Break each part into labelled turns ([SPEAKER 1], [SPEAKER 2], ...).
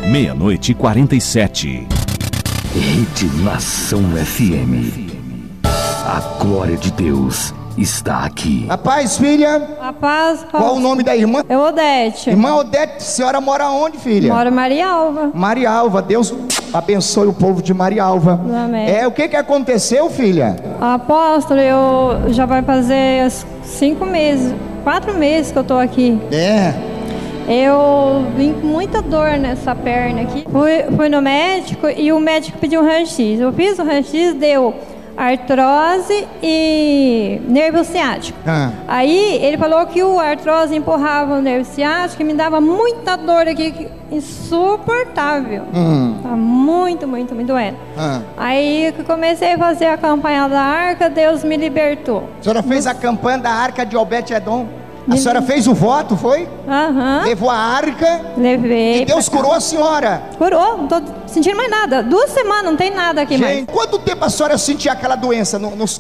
[SPEAKER 1] 00:47.
[SPEAKER 2] Rede Nação FM. A glória de Deus está aqui.
[SPEAKER 3] A paz, filha.
[SPEAKER 4] A paz.
[SPEAKER 3] Qual o nome da irmã?
[SPEAKER 4] É Odete.
[SPEAKER 3] Irmã Odete, a senhora mora onde, filha?
[SPEAKER 4] Moro em Marialva.
[SPEAKER 3] Marialva. Deus abençoe o povo de Marialva.
[SPEAKER 4] Amém.
[SPEAKER 3] O que aconteceu, filha?
[SPEAKER 4] Apóstolo, eu já vai fazer 5 meses, 4 meses que eu tô aqui. Eu vim com muita dor nessa perna aqui. Fui no médico e o médico pediu um raio-x. Eu fiz o raio-x, deu artrose e nervo ciático. Aí ele falou que o artrose empurrava o nervo ciático e me dava muita dor aqui, insuportável. Tá muito doendo. Aí que comecei a fazer a campanha da Arca, Deus me libertou.
[SPEAKER 3] A senhora fez a campanha da Arca de Obed-Edom? A senhora fez o voto, foi? Levou a arca.
[SPEAKER 4] Levei.
[SPEAKER 3] E Deus curou a senhora?
[SPEAKER 4] Curou, não tô sentindo mais nada. 2 semanas, não tem nada aqui mais.
[SPEAKER 3] Quanto tempo a senhora sentia aquela doença?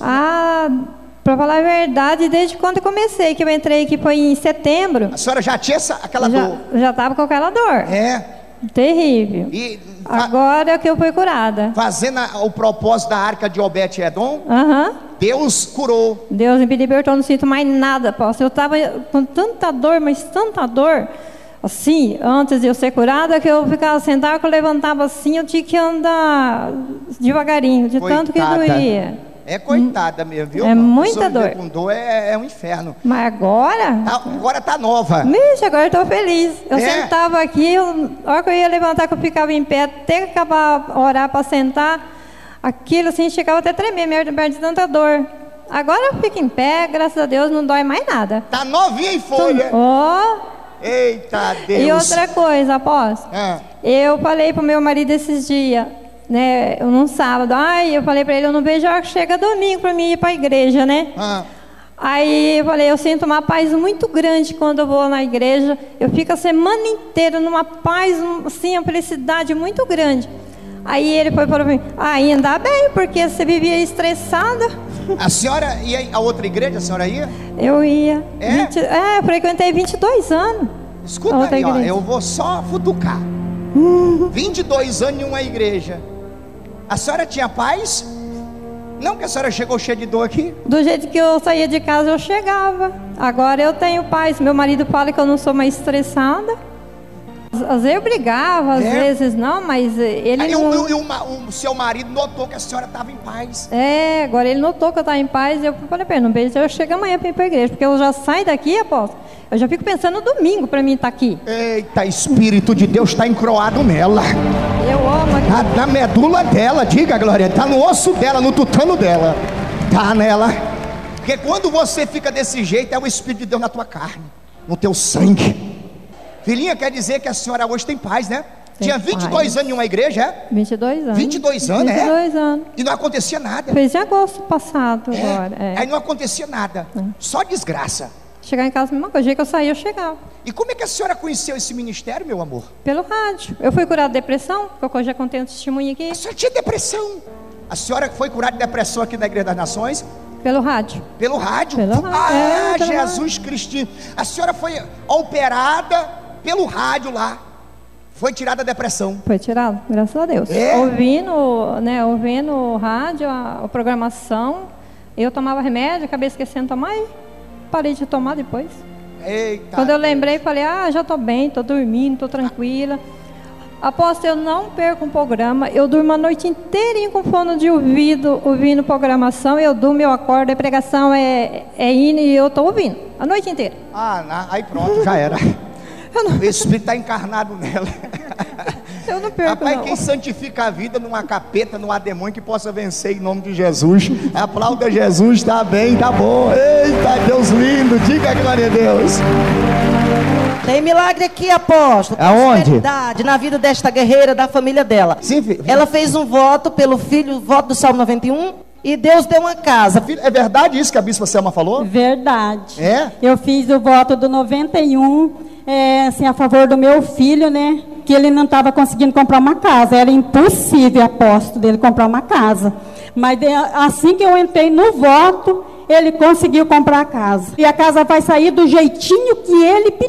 [SPEAKER 4] Pra falar a verdade, desde quando eu comecei, que eu entrei aqui foi em setembro.
[SPEAKER 3] A senhora já tinha aquela dor?
[SPEAKER 4] Já tava com aquela dor. Terrível. Agora que eu fui curada.
[SPEAKER 3] Fazendo o propósito da Arca de Obed-Edom? Deus curou.
[SPEAKER 4] Deus me libertou, não sinto mais nada, apóstolo. Eu estava com tanta dor, mas tanta dor, assim, antes de eu ser curada, que eu ficava sentada, que eu levantava assim, eu tinha que andar devagarinho, de tanto que doía.
[SPEAKER 3] Coitada mesmo, viu?
[SPEAKER 4] É muita dor.
[SPEAKER 3] Com dor é um inferno.
[SPEAKER 4] Mas agora?
[SPEAKER 3] Agora tá nova.
[SPEAKER 4] Vixe, agora eu tô feliz. Eu sentava aqui, a hora que eu ia levantar, que eu ficava em pé, até que acabar orar para sentar, aquilo assim, chegava até a tremer, perto de tanta dor. Agora eu fico em pé, graças a Deus, não dói mais nada.
[SPEAKER 3] Tá novinha em folha. Eita Deus.
[SPEAKER 4] E outra coisa, apóstolo. Eu falei pro meu marido esses dias, né, num sábado, eu falei pra ele, eu não vejo a hora que chega domingo pra mim ir pra igreja, né? Aí eu falei, eu sinto uma paz muito grande quando eu vou na igreja. Eu fico a semana inteira numa paz, assim, uma felicidade muito grande. Aí ele falou para mim, ainda bem, porque você vivia estressada.
[SPEAKER 3] A senhora ia a outra igreja, a senhora ia?
[SPEAKER 4] Eu ia. Eu frequentei 22 anos.
[SPEAKER 3] Escuta aí, eu vou só futucar. 22 anos em uma igreja. A senhora tinha paz? Não que a senhora chegou cheia de dor aqui? Do jeito que eu saía de casa, eu chegava. Agora eu tenho paz. Meu marido fala que eu não sou mais estressada. Às vezes eu brigava, às vezes não, mas ele aí
[SPEAKER 4] não...
[SPEAKER 3] o seu marido notou que a senhora estava em paz.
[SPEAKER 4] Agora ele notou que eu estava em paz. E eu falei para ele, não vejo, eu chego amanhã para ir para a igreja. Porque eu já saio daqui, apóstolo, eu já fico pensando no domingo para mim estar aqui. Eita, Espírito de Deus está encroado nela. Eu amo aqui.
[SPEAKER 3] Na medula dela, diga, Glória, está no osso dela, no tutano dela. Está nela. Porque quando você fica desse jeito, é o Espírito de Deus na tua carne, no teu sangue. Filhinha, quer dizer que a senhora hoje tem paz, né? Tinha 22 anos em uma igreja,
[SPEAKER 4] 22 anos.
[SPEAKER 3] 22 anos,
[SPEAKER 4] 22 anos.
[SPEAKER 3] E não acontecia nada.
[SPEAKER 4] Fez em agosto passado agora.
[SPEAKER 3] Aí não acontecia nada. Só desgraça.
[SPEAKER 4] Chegar em casa, a mesma coisa. O dia que eu saí, eu chegava.
[SPEAKER 3] E como é que a senhora conheceu esse ministério, meu amor?
[SPEAKER 4] Pelo rádio. Eu fui curada de depressão, porque eu já contei um testemunho aqui.
[SPEAKER 3] A senhora tinha depressão? A senhora foi curada de depressão aqui na Igreja das Nações?
[SPEAKER 4] Pelo rádio.
[SPEAKER 3] Pelo rádio?
[SPEAKER 4] Pelo rádio.
[SPEAKER 3] Jesus Cristo. A senhora foi operada pelo rádio lá. Foi tirada a depressão. Foi tirada, graças a Deus.
[SPEAKER 4] Ouvindo o rádio, a programação. Eu tomava remédio, acabei esquecendo de tomar e parei de tomar depois.
[SPEAKER 3] Eita.
[SPEAKER 4] Quando eu lembrei, falei, já estou bem, estou dormindo, estou tranquila. Apóstolo, eu não perco um programa. Eu durmo a noite inteirinha com fone de ouvido, ouvindo programação. Eu durmo, eu acordo, a pregação é hino e eu estou ouvindo a noite inteira.
[SPEAKER 3] Aí pronto, já era. O Espírito está encarnado nela.
[SPEAKER 4] Eu não perco,
[SPEAKER 3] rapaz, quem santifica a vida não há capeta, não há demônio que possa vencer em nome de Jesus. Aplauda Jesus, está bem, está bom. Eita, Deus lindo, diga glória a Deus.
[SPEAKER 5] Tem milagre aqui, apóstolo.
[SPEAKER 3] Aonde?
[SPEAKER 5] Na vida desta guerreira, da família dela.
[SPEAKER 3] Sim, filho.
[SPEAKER 5] Ela fez um voto pelo filho, voto do Salmo 91, e Deus deu uma casa.
[SPEAKER 3] É verdade isso que a bispa Selma falou?
[SPEAKER 6] Verdade.
[SPEAKER 3] É?
[SPEAKER 6] Eu fiz o voto do 91, assim, a favor do meu filho, né? Que ele não estava conseguindo comprar uma casa. Era impossível, apóstolo, dele comprar uma casa. Mas assim que eu entrei no voto, ele conseguiu comprar a casa. E a casa vai sair do jeitinho que ele pediu.